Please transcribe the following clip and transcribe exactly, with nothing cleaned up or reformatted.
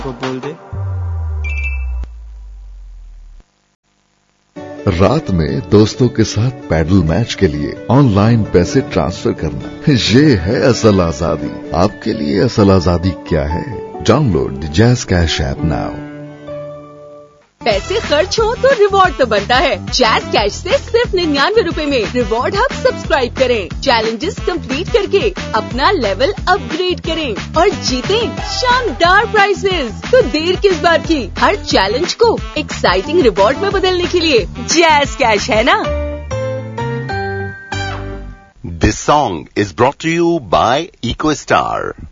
को बोल दे। रात में दोस्तों के साथ पैडल मैच के लिए ऑनलाइन पैसे ट्रांसफर करना, ये है असल आजादी। आपके लिए असल आजादी क्या है? Download the jazz cash app now. पैसे खर्च हो तो रिवॉर्ड तो बनता है। जैज़ कैश से सिर्फ निन्यानवे रूपए में रिवॉर्ड हब सब्सक्राइब करें, चैलेंजेस कंप्लीट करके अपना लेवल अपग्रेड करें और जीतें शानदार प्राइजेस। तो देर किस बात की, हर चैलेंज को एक्साइटिंग रिवॉर्ड में बदलने के लिए जैज़ कैश है ना। This song is brought to you by EcoStar.